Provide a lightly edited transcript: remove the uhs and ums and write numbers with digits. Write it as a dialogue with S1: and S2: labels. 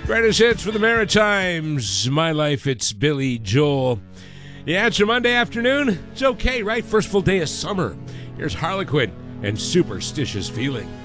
S1: Greatest hits for the Maritimes. My life, it's Billy Joel. Yeah, it's your Monday afternoon. It's okay, right? First full day of summer. Here's Harlequin and Superstitious Feeling.